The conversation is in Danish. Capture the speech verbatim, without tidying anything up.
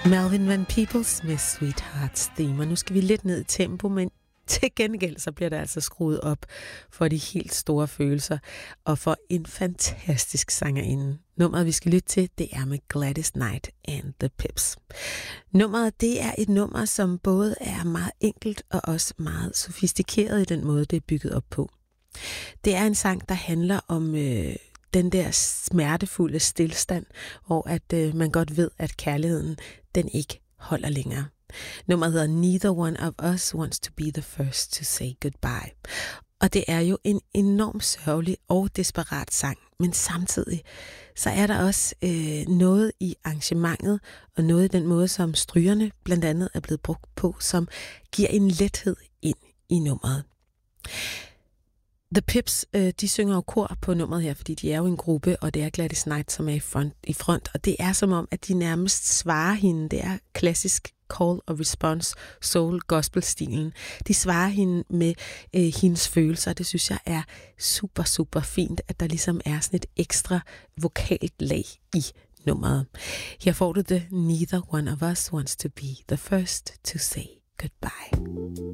Melvin Van Peebles med Sweethearts Theme. Og nu skal vi lidt ned i tempo, men til gengæld så bliver der altså skruet op for de helt store følelser og for en fantastisk sangerinde. Nummeret, vi skal lytte til, det er med Gladys Knight and the Pips. Nummeret, det er et nummer, som både er meget enkelt og også meget sofistikeret i den måde, det er bygget op på. Det er en sang, der handler om øh, den der smertefulde stilstand, hvor at øh, man godt ved, at kærligheden, den ikke holder længere. Nummeret hedder Neither One of Us Wants to Be the First to Say Goodbye. Og det er jo en enormt sørgelig og desperat sang, men samtidig så er der også øh, noget i arrangementet og noget i den måde, som strygerne blandt andet er blevet brugt på, som giver en lethed ind i nummeret. The Pips, øh, de synger jo kor på nummeret her, fordi de er jo en gruppe, og det er Gladys Knight, som er i front, i front. Og det er som om, at de nærmest svarer hende. Det er klassisk call og response, soul, gospel-stilen. De svarer hende med øh, hendes følelser. Det synes jeg er super, super fint, at der ligesom er sådan et ekstra vokalt lag i nummeret. Her får du det. Neither one of us wants to be the first to say goodbye.